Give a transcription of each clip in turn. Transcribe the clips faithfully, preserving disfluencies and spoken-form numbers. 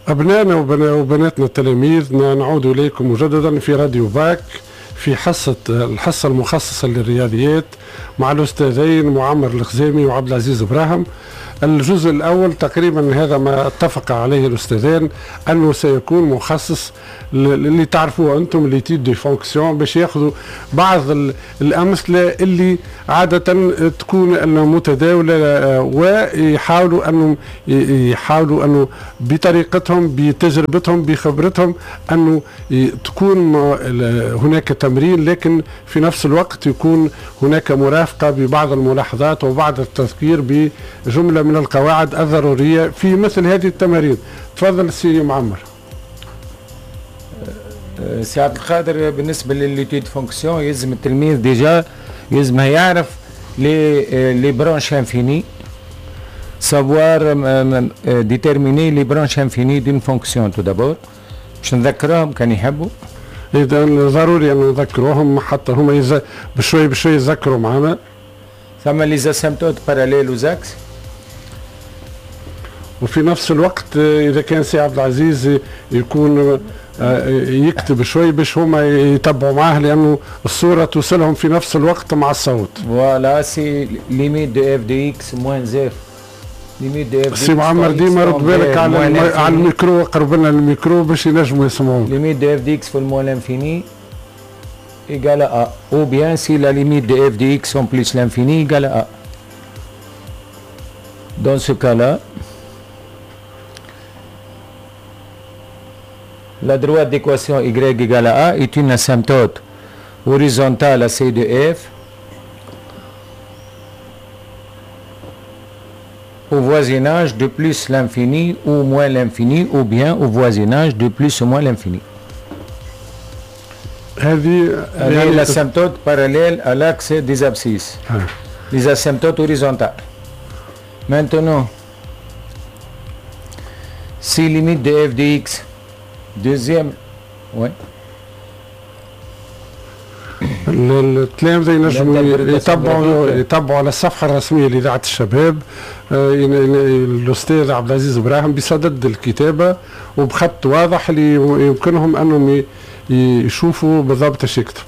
أبنائنا وبناتنا التلاميذ نعود إليكم مجددا في راديو باك في حصة الحصة المخصصة للرياضيات مع الأستاذين معمر الخزامي وعبد العزيز إبراهيم. الجزء الأول تقريبا هذا ما اتفق عليه الأستاذان أنه سيكون مخصص اللي تعرفوه أنتم ليتيد دي فونكسيون باش ياخذوا بعض الأمثلة اللي عادة تكون متداولة ويحاولوا أنه يحاولوا أنه بطريقتهم بتجربتهم بخبرتهم أنه تكون هناك تمرين، لكن في نفس الوقت يكون هناك مرافقة ببعض الملاحظات وبعض التذكير بجملة من القواعد الضرورية في مثل هذه التمارين. تفضل سي معمر. سي عبد القادر، بالنسبة للليتيد فونكسيون يلزم التلميذ ديجا يلزم يعرف لي لي برانش انفيني، savoir déterminer les branches infinies d'une fonction tout d'abord. باش نذكرهم كان يحبوا. إذا ضروري أن نذكروهم حتى هم يز... بشوي بشوي يذكروا معنا. ثم لي اسيمبتوت باراليل وزاكس. وفي نفس الوقت إذا كان سي عبد العزيز يكون يكتب شوي باش هما يتبعوا معاه، لأنه الصورة توصلهم في نفس الوقت مع الصوت. فوالا سي ليميت دو اف دي اكس موان زيرو. ليميت دو اف دي سي معمر ديما رد بالك على على الميكرو، قرب لنا الميكرو باش ينجموا يسمعوك. ليميت دو اف دي اكس في الموان لانفيني égale à A, ou bien si la limite de f de x en plus l'infini égale à A. Dans ce cas-là, la droite d'équation y égale à A est une asymptote horizontale à C de f au voisinage de plus l'infini ou moins l'infini, ou bien au voisinage de plus ou moins l'infini. هذه l'asymptote parallèle à l'axe des abscisses, les asymptotes horizontales. Maintenant, si limite de f de x, deuxième, oui. التلامذة ينجموا يتبعوا يتبعوا على الصفحة الرسمية لإذاعة الشباب الأستاذ عبد العزيز إبراهيم بصدد الكتابة وبخط واضح اللي يمكنهم أنهم يشوفوا بالضبط ايش يكتب.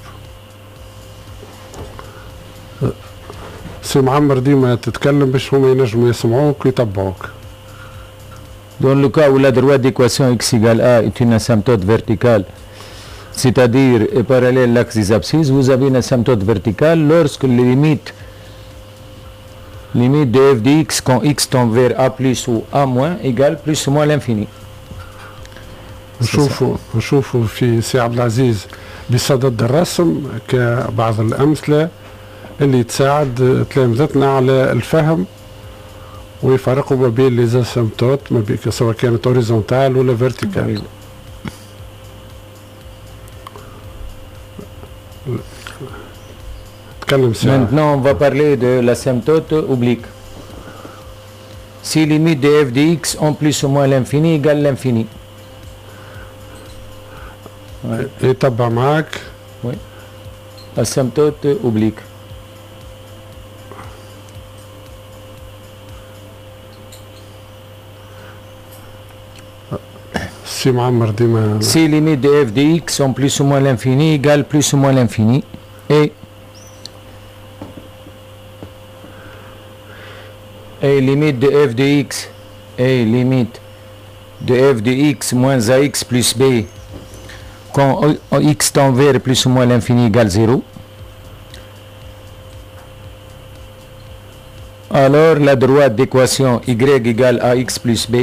سي معمر ديما تتكلم باش هما ينجموا يسمعوك ويتبعوك. Dans le cas où la droite d'équation x égale a est une asymptote verticale, c'est-à-dire est parallèle à l'axe des abscisses, vous avez une asymptote verticale lorsque les limites limite de f de x quand x tend vers a plus ou a moins égale plus ou moins l'infini. نشوفوا نشوفوا في سي عبد العزيز بصدد الرسم كبعض الأمثلة اللي تساعد تلامذتنا على الفهم ويفرقوا ما بين لي اسيمبتوت ما بين سواء كانت هوريزونتال ولا فيرتيكال. تكلم سي. Maintenant on va parler de l'asymptote oblique. Si limite de f de x en plus ou moins l'infini égale l'infini. يتبع معك. Oui. Asymptote oblique. سي معمر ديما. Si limite de f de x en plus ou moins l'infini égale plus ou moins l'infini et et limite de f de x et limite de f de x moins ax plus b quand x tend vers plus ou moins l'infini égale zéro, alors la droite d'équation y égale ax plus b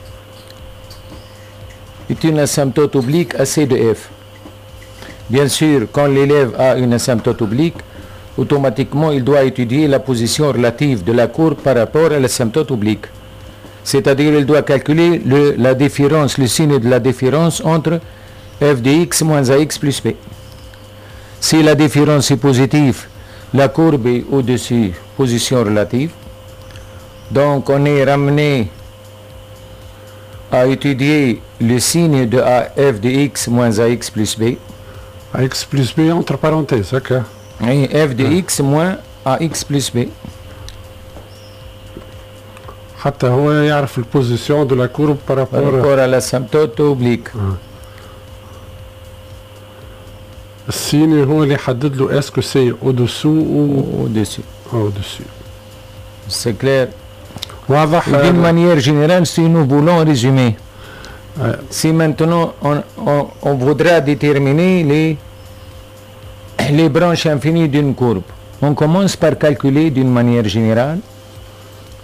est une asymptote oblique à C de f. Bien sûr, quand l'élève a une asymptote oblique, automatiquement il doit étudier la position relative de la courbe par rapport à l'asymptote oblique. C'est-à-dire il doit calculer le, la différence, le signe de la différence entre f de x moins ax plus b. Si la différence est positive, la courbe est au-dessus, position relative. Donc on est ramené à étudier le signe de f de x moins ax plus b. ax plus b entre parenthèses, ok. Et f de x moins ax plus b. حتى هو يعرف البوزيسيون دو لا كورب par بارابور rapport à l'asymptote oblique. الصيني هو اللي يحدد له اسكو سي او دوسو او Au-dessus. او دوسو. C'est clair. واضح. D'une manière générale, si nous voulons résumer, آه، si maintenant on, on, on voudra déterminer les, les branches infinies d'une courbe, on commence par calculer d'une manière générale